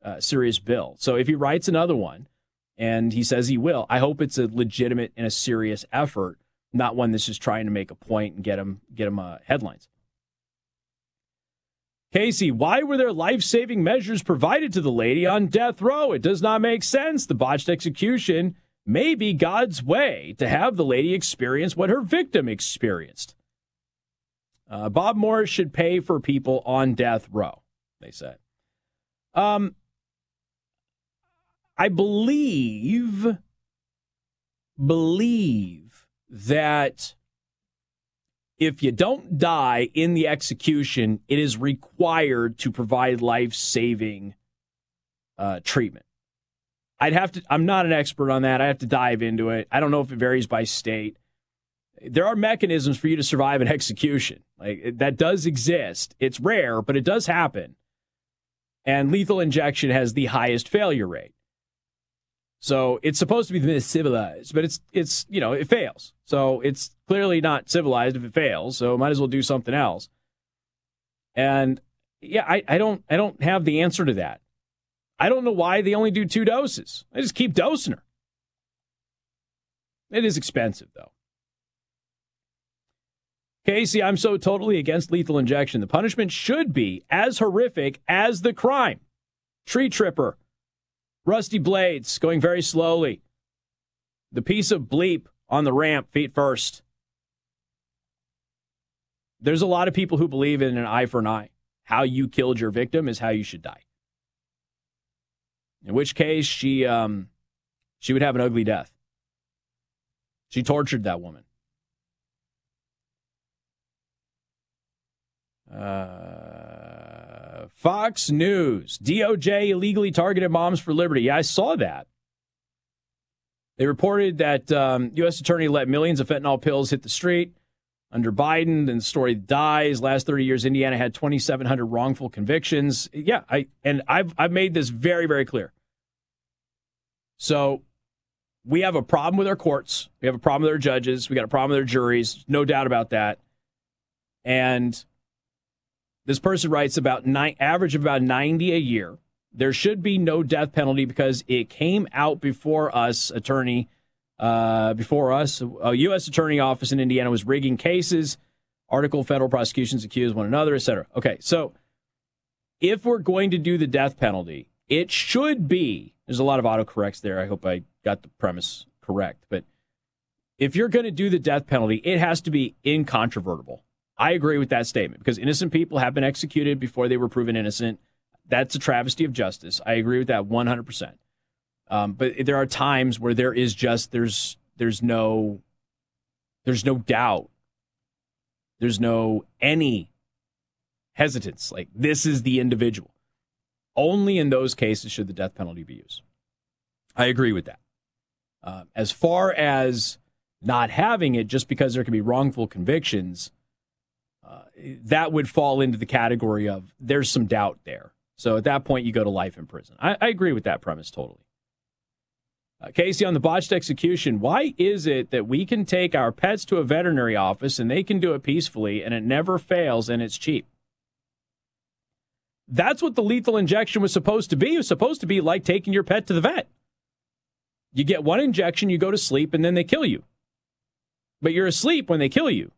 serious bill. So if he writes another one, and he says he will, I hope it's a legitimate and a serious effort, not one that's just trying to make a point and get him headlines. Casey, why were there life-saving measures provided to the lady on death row? It does not make sense. The botched execution may be God's way to have the lady experience what her victim experienced. Bob Morris should pay for people on death row, they said. I believe that if you don't die in the execution, it is required to provide life-saving treatment. I'm not an expert on that. I have to dive into it. I don't know if it varies by state. There are mechanisms for you to survive an execution. That does exist. It's rare, but it does happen. And lethal injection has the highest failure rate. So it's supposed to be the most civilized, but it's it fails. So it's clearly not civilized if it fails. So might as well do something else. And yeah, I don't have the answer to that. I don't know why they only do 2 doses. I just keep dosing her. It is expensive though. Casey, I'm so totally against lethal injection. The punishment should be as horrific as the crime. Tree tripper. Rusty blades going very slowly. The piece of bleep on the ramp, feet first. There's a lot of people who believe in an eye for an eye. How you killed your victim is how you should die. In which case, she would have an ugly death. She tortured that woman. Fox News. DOJ illegally targeted Moms for Liberty. Yeah, I saw that. They reported that U.S. Attorney let millions of fentanyl pills hit the street under Biden, and the story dies. Last 30 years, Indiana had 2,700 wrongful convictions. Yeah, I've made this very, very clear. So we have a problem with our courts. We have a problem with our judges. We got a problem with our juries. No doubt about that. And this person writes about average of about 90 a year. There should be no death penalty because it came out before us. A U.S. Attorney Office in Indiana was rigging cases. Article, federal prosecutions accuse one another, etc. Okay, so if we're going to do the death penalty, it should be, there's a lot of autocorrects there. I hope I got the premise correct. But if you're going to do the death penalty, it has to be incontrovertible. I agree with that statement because innocent people have been executed before they were proven innocent. That's a travesty of justice. I agree with that 100%. But there are times where there is just there's no doubt. There's no any hesitance. Like, this is the individual. Only in those cases should the death penalty be used. I agree with that. As far as not having it just because there can be wrongful convictions, that would fall into the category of there's some doubt there. So at that point, you go to life in prison. I agree with that premise totally. Casey, on the botched execution, why is it that we can take our pets to a veterinary office and they can do it peacefully and it never fails and it's cheap? That's what the lethal injection was supposed to be. It was supposed to be like taking your pet to the vet. You get one injection, you go to sleep, and then they kill you. But you're asleep when they kill you.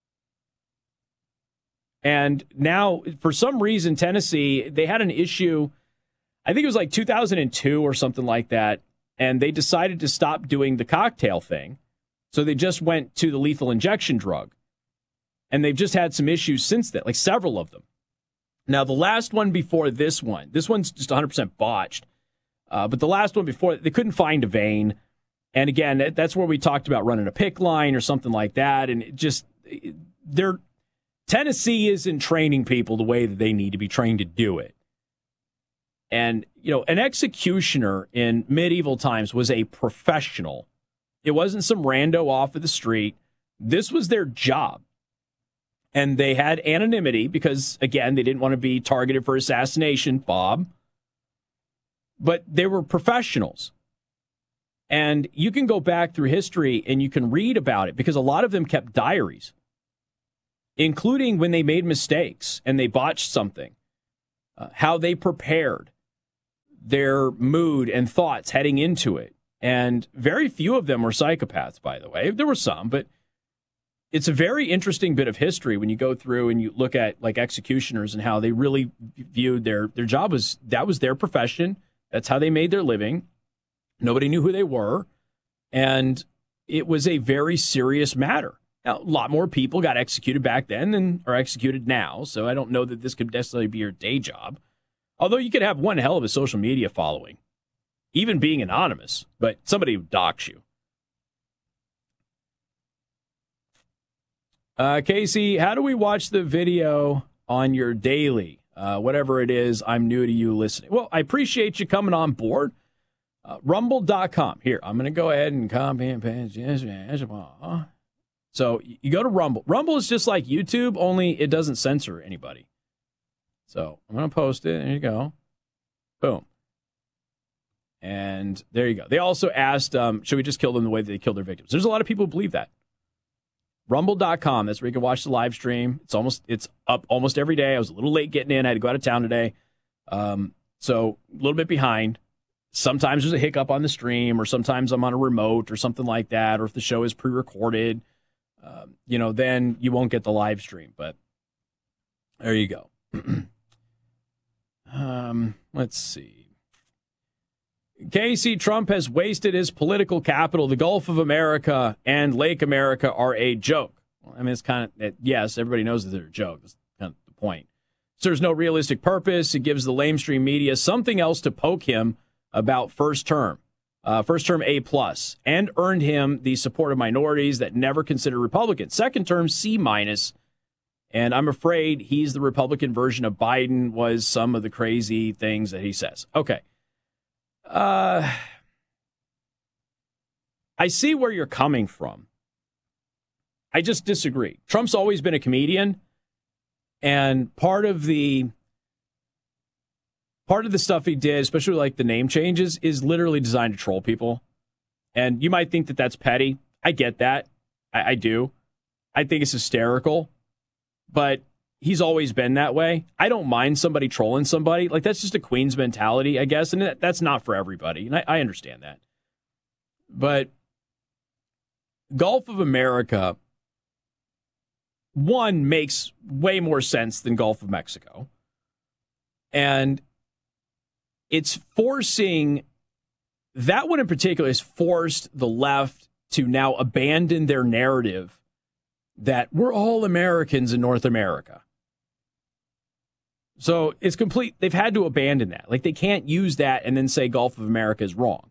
And now, for some reason, Tennessee, they had an issue, I think it was like 2002 or something like that, and they decided to stop doing the cocktail thing. So they just went to the lethal injection drug. And they've just had some issues since then, like several of them. Now, the last one before this one's just 100% botched. But the last one before, they couldn't find a vein. And again, that's where we talked about running a pick line or something like that. And it just, Tennessee isn't training people the way that they need to be trained to do it. And, an executioner in medieval times was a professional. It wasn't some rando off of the street. This was their job. And they had anonymity because, again, they didn't want to be targeted for assassination, Bob. But they were professionals. And you can go back through history and you can read about it because a lot of them kept diaries, including when they made mistakes and they botched something, how they prepared. their mood and thoughts heading into it. And very few of them were psychopaths, by the way. There were some, but it's a very interesting bit of history when you go through and you look at like executioners and how they really viewed their job was that was their profession. That's how they made their living. Nobody knew who they were. And it was a very serious matter. Now, a lot more people got executed back then than are executed now. So I don't know that this could necessarily be your day job. Although you could have one hell of a social media following, even being anonymous, but somebody would dox you. Casey, how do we watch the video on your daily? Whatever it is, I'm new to you listening. Well, I appreciate you coming on board. Rumble.com. Here, I'm going to go ahead and copy and paste. So you go to Rumble. Rumble is just like YouTube, only it doesn't censor anybody. So I'm going to post it. There you go. Boom. And there you go. They also asked, should we just kill them the way that they killed their victims? There's a lot of people who believe that. Rumble.com. That's where you can watch the live stream. It's up almost every day. I was a little late getting in. I had to go out of town today. So a little bit behind. Sometimes there's a hiccup on the stream, or sometimes I'm on a remote or something like that. Or if the show is pre-recorded, then you won't get the live stream. But there you go. Let's see. Casey, Trump has wasted his political capital. The Gulf of America and Lake America are a joke. Well, I mean, it's kind of, yes, everybody knows that they're a joke. That's kind of the point. Serves no realistic purpose. It gives the lamestream media something else to poke him about first term A+, and earned him the support of minorities that never consider Republicans. Second term, C-. And I'm afraid he's the Republican version of Biden, was some of the crazy things that he says. Okay. I see where you're coming from. I just disagree. Trump's always been a comedian, and part of the stuff he did, especially like the name changes, is literally designed to troll people. And you might think that that's petty. I get that. I do. I think it's hysterical, but he's always been that way. I don't mind somebody trolling somebody. Like, that's just a Queen's mentality, I guess. And that's not for everybody. And I understand that. But Gulf of America, one, makes way more sense than Gulf of Mexico. And it's forcing, that one in particular has forced the left to now abandon their narrative that we're all Americans in North America. So it's complete. They've had to abandon that. Like, they can't use that and then say Gulf of America is wrong.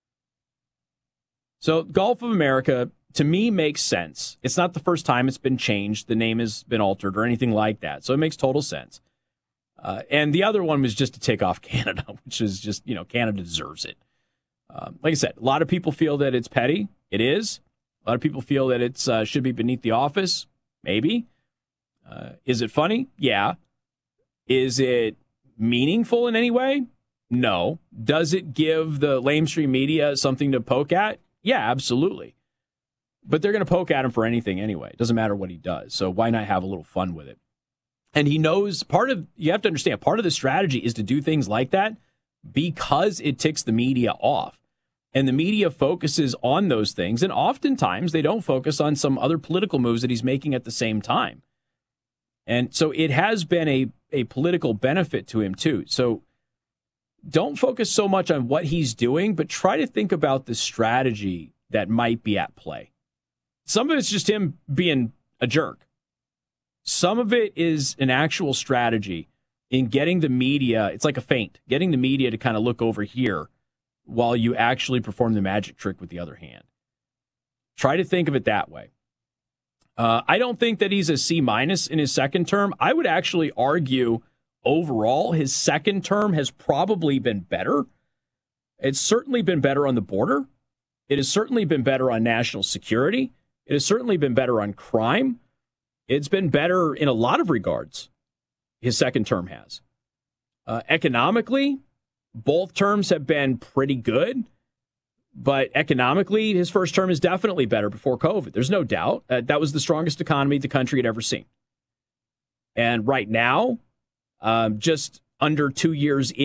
So Gulf of America, to me, makes sense. It's not the first time it's been changed. The name has been altered or anything like that. So it makes total sense. And the other one was just to take off Canada, which is just, Canada deserves it. Like I said, a lot of people feel that it's petty. It is. A lot of people feel that it should be beneath the office. Maybe. Is it funny? Yeah. Is it meaningful in any way? No. Does it give the lamestream media something to poke at? Yeah, absolutely. But they're going to poke at him for anything anyway. It doesn't matter what he does. So why not have a little fun with it? And he knows you have to understand, part of the strategy is to do things like that because it ticks the media off. And the media focuses on those things. And oftentimes they don't focus on some other political moves that he's making at the same time. And so it has been a political benefit to him, too. So don't focus so much on what he's doing, but try to think about the strategy that might be at play. Some of it's just him being a jerk. Some of it is an actual strategy in getting the media. It's like a feint, getting the media to kind of look over here while you actually perform the magic trick with the other hand. Try to think of it that way. I don't think that he's a C- in his second term. I would actually argue overall his second term has probably been better. It's certainly been better on the border. It has certainly been better on national security. It has certainly been better on crime. It's been better in a lot of regards. His second term has. Economically, both terms have been pretty good. But economically, his first term is definitely better before COVID. There's no doubt. That was the strongest economy the country had ever seen. And right now, just under 2 years in,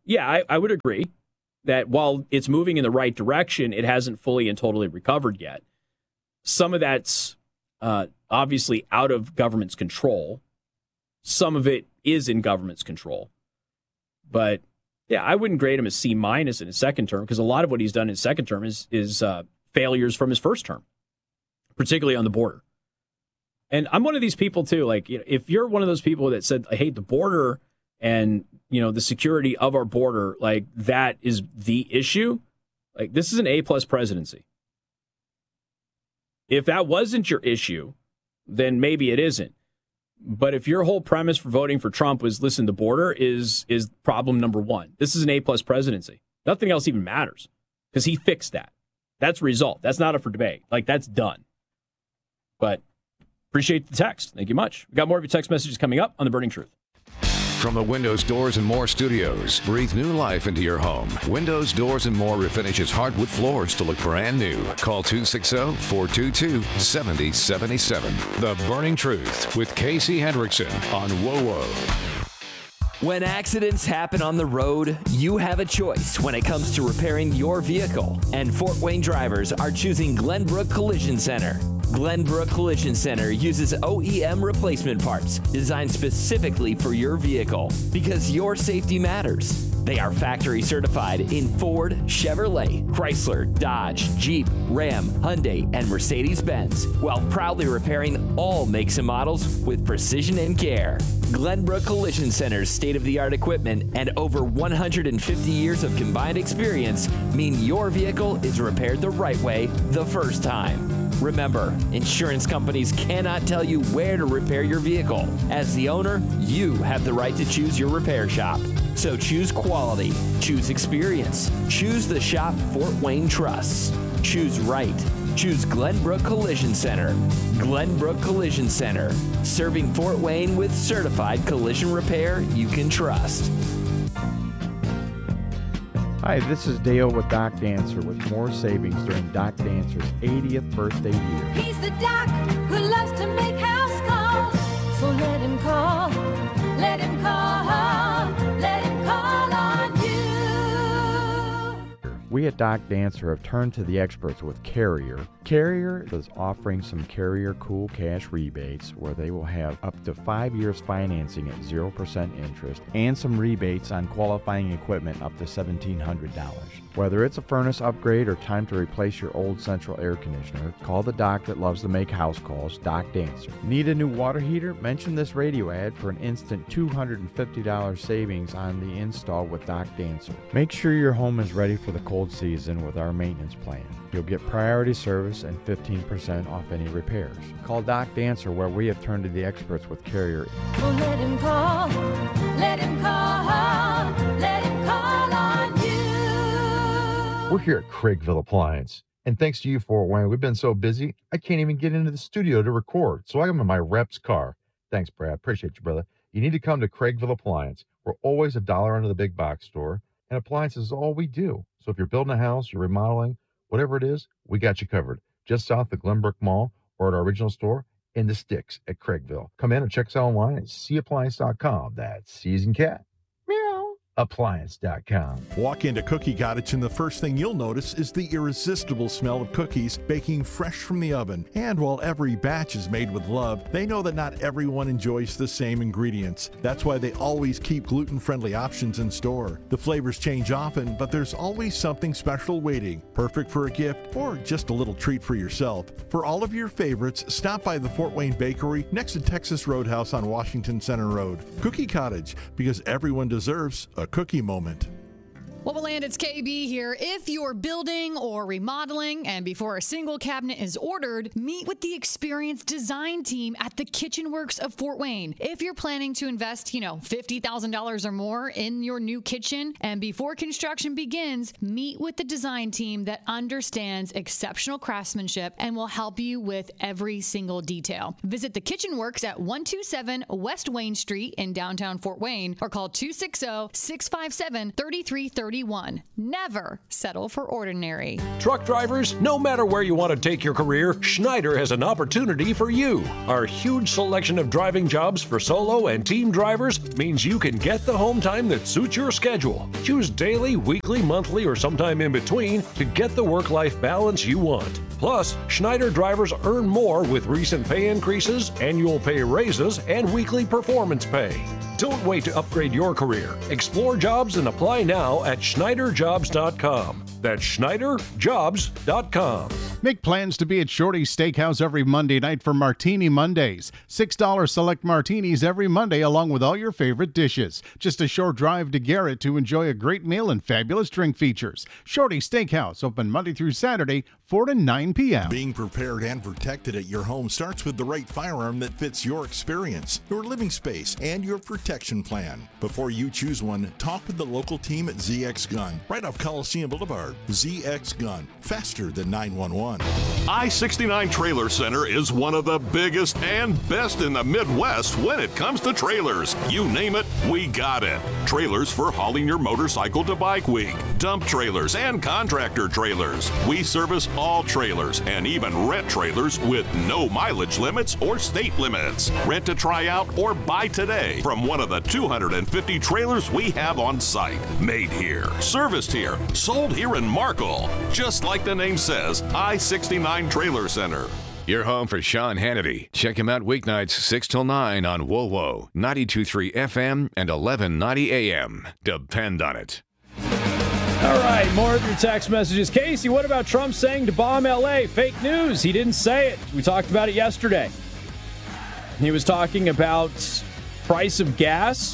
yeah, I would agree that while it's moving in the right direction, it hasn't fully and totally recovered yet. Some of that's obviously out of government's control. Some of it is in government's control. But yeah, I wouldn't grade him a C- in his second term, because a lot of what he's done in his second term is failures from his first term, particularly on the border. And I'm one of these people too. Like, if you're one of those people that said, I hate the border and, the security of our border, like, that is the issue, like, this is an A+ presidency. If that wasn't your issue, then maybe it isn't. But if your whole premise for voting for Trump was, listen, the border is problem number one, this is an A+ presidency. Nothing else even matters, because he fixed that. That's result. That's not up for debate. Like, that's done. But appreciate the text. Thank you much. We got more of your text messages coming up on The Burning Truth. From the Windows, Doors, and More studios, breathe new life into your home. Windows, Doors, and More refinishes hardwood floors to look brand new. Call 260-422-7077. The Burning Truth with Casey Hendrickson on WOWO. When accidents happen on the road, you have a choice when it comes to repairing your vehicle. And Fort Wayne drivers are choosing Glenbrook Collision Center. Glenbrook Collision Center uses OEM replacement parts designed specifically for your vehicle, because your safety matters. They are factory certified in Ford, Chevrolet, Chrysler, Dodge, Jeep, Ram, Hyundai, and Mercedes-Benz, while proudly repairing all makes and models with precision and care. Glenbrook Collision Center's state-of-the-art equipment and over 150 years of combined experience mean your vehicle is repaired the right way the first time. Remember, insurance companies cannot tell you where to repair your vehicle. As the owner, you have the right to choose your repair shop. So choose quality, choose experience, choose the shop Fort Wayne trusts. Choose right. Choose Glenbrook Collision Center. Glenbrook Collision Center, serving Fort Wayne with certified collision repair you can trust. Hi, this is Dale with Doc Dancer with more savings during Doc Dancer's 80th birthday year. He's the doc who loves to make house calls. So let him call, let him call, let him call on you. We at Doc Dancer have turned to the experts with Carrier. Carrier is offering some Carrier Cool Cash rebates where they will have up to 5 years financing at 0% interest and some rebates on qualifying equipment up to $1,700. Whether it's a furnace upgrade or time to replace your old central air conditioner, call the doc that loves to make house calls, Doc Dancer. Need a new water heater? Mention this radio ad for an instant $250 savings on the install with Doc Dancer. Make sure your home is ready for the cold season with our maintenance plan. You'll get priority service and 15% off any repairs. Call Doc Dancer, where we have turned to the experts with Carrier. So let him call, let him call, let him call on you. We're here at Craigville Appliance, and thanks to you, Fort Wayne, we've been so busy, I can't even get into the studio to record, so I'm in my rep's car. Thanks, Brad. Appreciate you, brother. You need to come to Craigville Appliance. We're always $1 under the big box store, and appliances is all we do. So if you're building a house, you're remodeling, whatever it is, we got you covered. Just south of Glenbrook Mall or at our original store in the sticks at Craigville. Come in and check us out online at cappliance.com. That's C as in cat. Meow. Appliance.com. Walk into Cookie Cottage and the first thing you'll notice is the irresistible smell of cookies baking fresh from the oven. And while every batch is made with love, they know that not everyone enjoys the same ingredients. That's why they always keep gluten-friendly options in store. The flavors change often, but there's always something special waiting, perfect for a gift or just a little treat for yourself. For all of your favorites, stop by the Fort Wayne Bakery next to Texas Roadhouse on Washington Center Road. Cookie Cottage, because everyone deserves a cookie moment. What will land? It's KB here. If you're building or remodeling and before a single cabinet is ordered, meet with the experienced design team at the Kitchen Works of Fort Wayne. If you're planning to invest, $50,000 or more in your new kitchen, and before construction begins, meet with the design team that understands exceptional craftsmanship and will help you with every single detail. Visit the Kitchen Works at 127 West Wayne Street in downtown Fort Wayne, or call 260-657-3330. 31. Never settle for ordinary. Truck drivers, no matter where you want to take your career, Schneider has an opportunity for you. Our huge selection of driving jobs for solo and team drivers means you can get the home time that suits your schedule. Choose daily, weekly, monthly, or sometime in between to get the work-life balance you want. Plus, Schneider drivers earn more with recent pay increases, annual pay raises, and weekly performance pay. Don't wait to upgrade your career. Explore jobs and apply now at SchneiderJobs.com. That's SchneiderJobs.com. Make plans to be at Shorty's Steakhouse every Monday night for Martini Mondays. $6 select martinis every Monday along with all your favorite dishes. Just a short drive to Garrett to enjoy a great meal and fabulous drink features. Shorty's Steakhouse, open Monday through Saturday, 4 to 9 p.m. Being prepared and protected at your home starts with the right firearm that fits your experience, your living space, and your protection plan. Before you choose one, talk with the local team at ZX Gun, right off Coliseum Boulevard. ZX Gun, faster than 911. I-69 Trailer Center is one of the biggest and best in the Midwest when it comes to trailers. You name it, we got it. Trailers for hauling your motorcycle to Bike Week, dump trailers, and contractor trailers. We service all trailers and even rent trailers with no mileage limits or state limits. Rent to try out or buy today from one of the 250 trailers we have on site. Made here, serviced here, sold here in Markle. Just like the name says, I-69 Trailer Center. Your home for Sean Hannity. Check him out weeknights 6 till 9 on WOWO, 92.3 FM and 1190 AM. Depend on it. All right, more of your text messages. Casey, what about Trump saying to bomb L.A.? Fake news. He didn't say it. We talked about it yesterday. He was talking about price of gas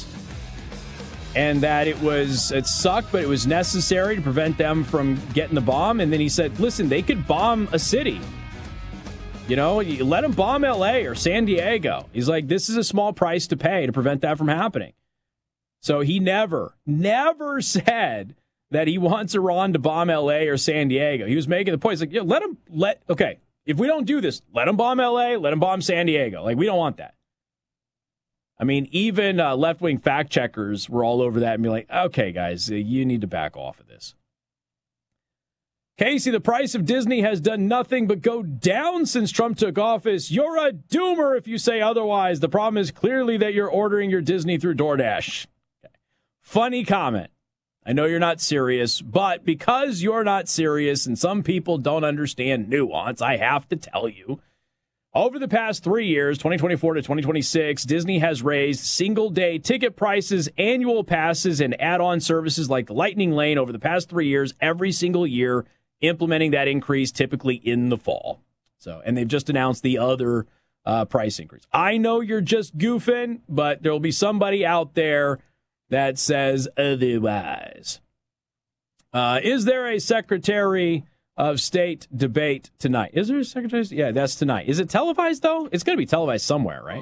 and that it sucked, but it was necessary to prevent them from getting the bomb. And then he said, listen, they could bomb a city. You know, you let them bomb L.A. or San Diego. He's like, this is a small price to pay to prevent that from happening. So he never said that he wants Iran to bomb L.A. or San Diego. He was making the point. He's like, yeah, okay, if we don't do this, let them bomb L.A., let them bomb San Diego. Like, we don't want that. I mean, even left-wing fact checkers were all over that and be like, okay, guys, you need to back off of this. Casey, the price of Disney has done nothing but go down since Trump took office. You're a doomer if you say otherwise. The problem is clearly that you're ordering your Disney through DoorDash. Okay. Funny comment. I know you're not serious, but because you're not serious and some people don't understand nuance, I have to tell you. Over the past 3 years, 2024 to 2026, Disney has raised single-day ticket prices, annual passes, and add-on services like Lightning Lane over the past 3 years, every single year, implementing that increase typically in the fall. And they've just announced the other price increase. I know you're just goofing, but there will be somebody out there that says otherwise. Is there a Secretary of State debate tonight? Is there a Secretary? Yeah, that's tonight. Is it televised, though? It's going to be televised somewhere, right?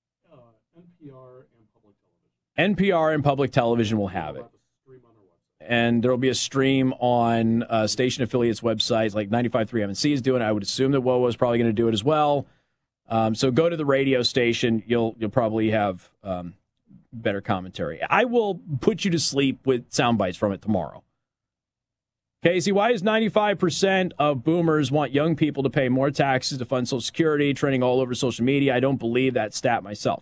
NPR and public television will have it. And there will be a stream on station affiliates' websites, like 95.3 MNC is doing it. I would assume that WOWO is probably going to do it as well. So go to the radio station. You'll probably have better commentary. I will put you to sleep with sound bites from it tomorrow. Casey, why is 95% of boomers want young people to pay more taxes to fund Social Security, trending all over social media? I don't believe that stat myself.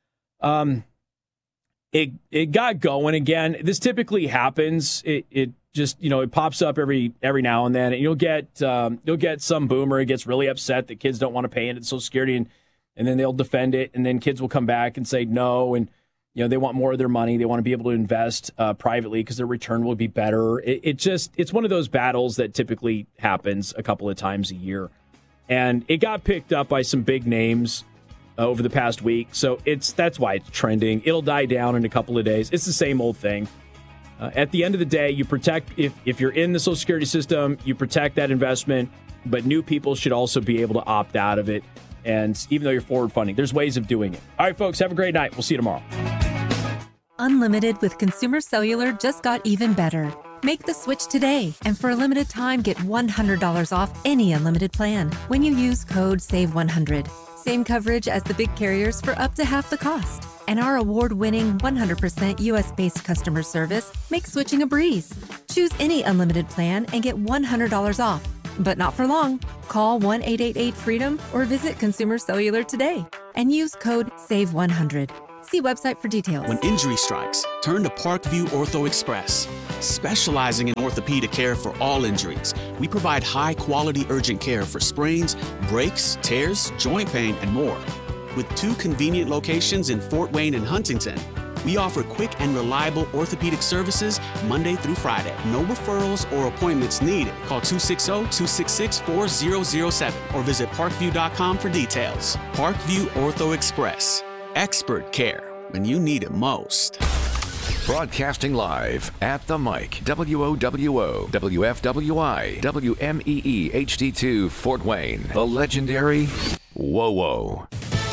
It got going again. This typically happens. It just, it pops up every now and then, and you'll get some boomer who gets really upset that kids don't want to pay into Social Security, and then they'll defend it, and then kids will come back and say no, and they want more of their money. They want to be able to invest privately because their return will be better. It's one of those battles that typically happens a couple of times a year, and it got picked up by some big names over the past week. So that's why it's trending. It'll die down in a couple of days. It's the same old thing. At the end of the day, you protect, if you're in the Social Security system, you protect that investment, but new people should also be able to opt out of it. And even though you're forward funding, there's ways of doing it. All right, folks, have a great night. We'll see you tomorrow. Unlimited with Consumer Cellular just got even better. Make the switch today, and for a limited time, get $100 off any unlimited plan when you use code SAVE100. Same coverage as the big carriers for up to half the cost. And our award-winning 100% US-based customer service makes switching a breeze. Choose any unlimited plan and get $100 off. But not for long. Call 1-888-FREEDOM or visit Consumer Cellular today and use code SAVE100. See website for details. When injury strikes, turn to Parkview Ortho Express. Specializing in orthopedic care for all injuries, we provide high-quality urgent care for sprains, breaks, tears, joint pain, and more. With 2 convenient locations in Fort Wayne and Huntington, we offer quick and reliable orthopedic services Monday through Friday. No referrals or appointments needed. Call 260-266-4007 or visit parkview.com for details. Parkview Ortho Express. Expert care when you need it most. Broadcasting live at the mic, WOWO, WFWI, WMEE HD2 Fort Wayne, the legendary WOWO.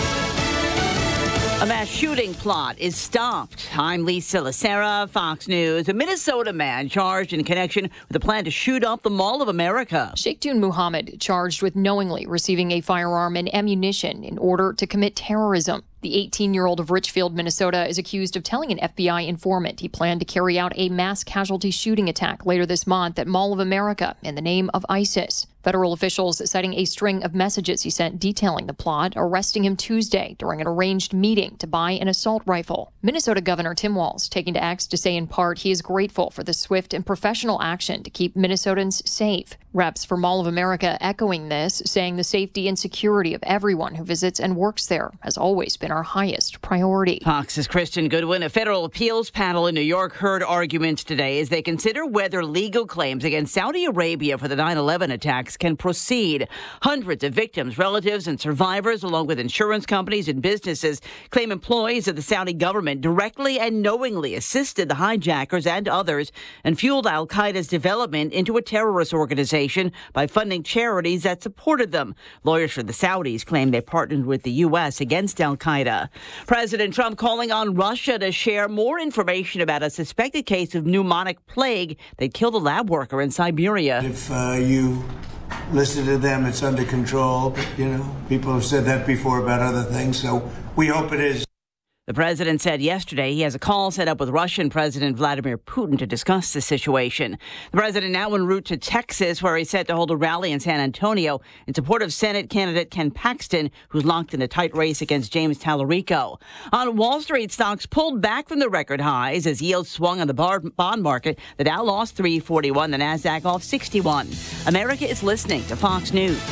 A mass shooting plot is stopped. I'm Lisa Lacera, Fox News. A Minnesota man charged in connection with a plan to shoot up the Mall of America. Sheikhtun Muhammad charged with knowingly receiving a firearm and ammunition in order to commit terrorism. The 18-year-old of Richfield, Minnesota, is accused of telling an FBI informant he planned to carry out a mass casualty shooting attack later this month at Mall of America in the name of ISIS. Federal officials citing a string of messages he sent detailing the plot, arresting him Tuesday during an arranged meeting to buy an assault rifle. Minnesota Governor Tim Walz taking to X to say in part he is grateful for the swift and professional action to keep Minnesotans safe. Reps for Mall of America echoing this, saying the safety and security of everyone who visits and works there has always been our highest priority. Fox's Kristen Goodwin. A federal appeals panel in New York heard arguments today as they consider whether legal claims against Saudi Arabia for the 9/11 attacks can proceed. Hundreds of victims, relatives, and survivors, along with insurance companies and businesses, claim employees of the Saudi government directly and knowingly assisted the hijackers and others and fueled al-Qaeda's development into a terrorist organization by funding charities that supported them. Lawyers for the Saudis claim they partnered with the U.S. against al-Qaeda. President Trump calling on Russia to share more information about a suspected case of pneumonic plague that killed a lab worker in Siberia. If you listen to them, it's under control. But, people have said that before about other things, so we hope it is. The president said yesterday he has a call set up with Russian President Vladimir Putin to discuss the situation. The president now en route to Texas, where he's set to hold a rally in San Antonio in support of Senate candidate Ken Paxton, who's locked in a tight race against James Tallarico. On Wall Street, stocks pulled back from the record highs as yields swung on the bond market. The Dow lost 341, the Nasdaq off 61. America is listening to Fox News.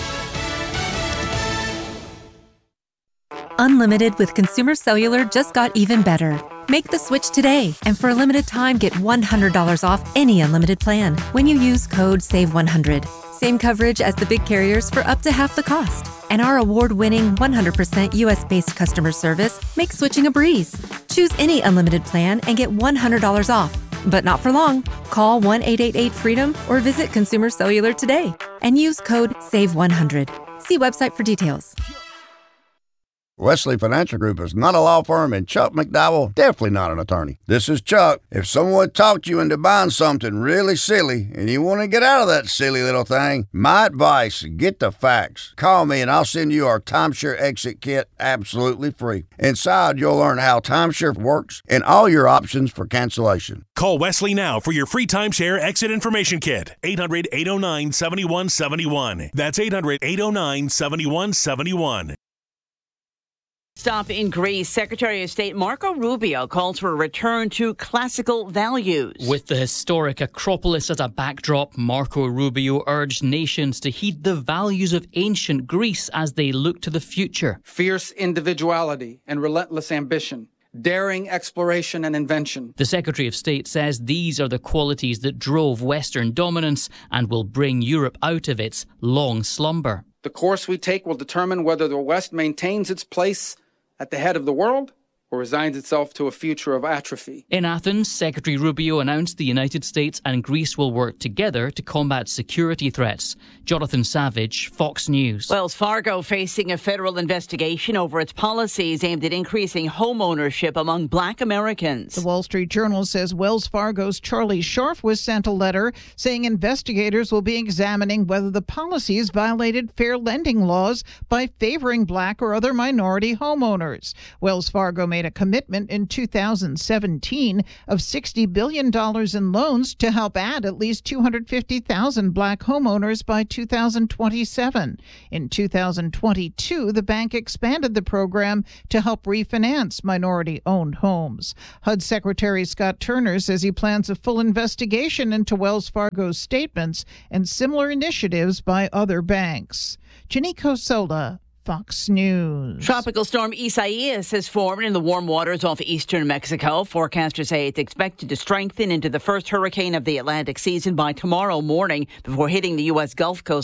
Unlimited with Consumer Cellular just got even better. Make the switch today, and for a limited time, get $100 off any unlimited plan when you use code SAVE100. Same coverage as the big carriers for up to half the cost. And our award-winning 100% US-based customer service makes switching a breeze. Choose any unlimited plan and get $100 off. But not for long. Call 1-888-FREEDOM or visit Consumer Cellular today and use code SAVE100. See website for details. Wesley Financial Group is not a law firm, and Chuck McDowell definitely not an attorney. This is Chuck. If someone talked you into buying something really silly and you want to get out of that silly little thing, my advice, get the facts. Call me and I'll send you our timeshare exit kit absolutely free. Inside, you'll learn how timeshare works and all your options for cancellation. Call Wesley now for your free timeshare exit information kit. 800-809-7171. That's 800-809-7171. Stop in Greece. Secretary of State Marco Rubio calls for a return to classical values. With the historic Acropolis as a backdrop, Marco Rubio urged nations to heed the values of ancient Greece as they look to the future. Fierce individuality and relentless ambition. Daring exploration and invention. The Secretary of State says these are the qualities that drove Western dominance and will bring Europe out of its long slumber. The course we take will determine whether the West maintains its place at the head of the world or resigns itself to a future of atrophy. In Athens, Secretary Rubio announced the United States and Greece will work together to combat security threats. Jonathan Savage, Fox News. Wells Fargo facing a federal investigation over its policies aimed at increasing home ownership among Black Americans. The Wall Street Journal says Wells Fargo's Charlie Scharf was sent a letter saying investigators will be examining whether the policies violated fair lending laws by favoring Black or other minority homeowners. Wells Fargo made made a commitment in 2017 of $60 billion in loans to help add at least 250,000 black homeowners by 2027. In 2022, the bank expanded the program to help refinance minority-owned homes. HUD Secretary Scott Turner says he plans a full investigation into Wells Fargo's statements and similar initiatives by other banks. Janiko Sola, Fox News. Tropical storm Isaias has formed in the warm waters off eastern Mexico. Forecasters say it's expected to strengthen into the first hurricane of the Atlantic season by tomorrow morning before hitting the U.S. Gulf Coast